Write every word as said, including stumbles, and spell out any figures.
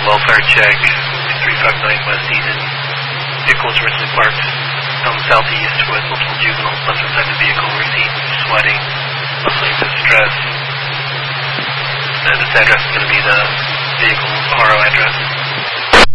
welfare check, three five nine West Eden. Vehicle is originally parked on the southeast with multiple juveniles left inside the vehicle, receipt, sweating, muscling distress. And this address is going to be the vehicle's R O address.